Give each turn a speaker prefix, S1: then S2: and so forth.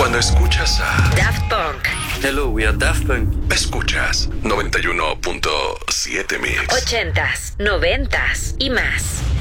S1: Cuando escuchas a
S2: Daft Punk.
S3: Hello, we are Daft Punk.
S1: Escuchas 91.7 Mix.
S2: 80s, 90s y más.